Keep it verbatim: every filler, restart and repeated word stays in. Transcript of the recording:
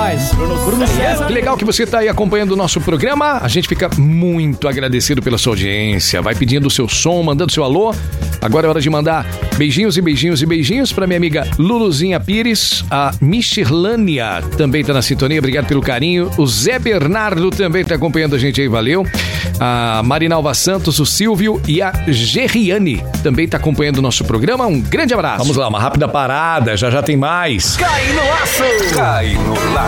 nós. Bruno César. Que legal que você tá aí acompanhando o nosso programa. A gente fica muito agradecido pela sua audiência. Vai pedindo o seu som, mandando seu alô. Agora é hora de mandar beijinhos e beijinhos e beijinhos pra minha amiga Luluzinha Pires. A Michirlânia também tá na sintonia. Obrigado pelo carinho. O Zé Bernardo também tá acompanhando a gente aí. Valeu. A Marinalva Santos, o Silvio e a Gerriane também tá acompanhando o nosso programa. Um grande abraço. Vamos lá, uma rápida parada. Já já tem mais. Cai no laço! Cai no laço!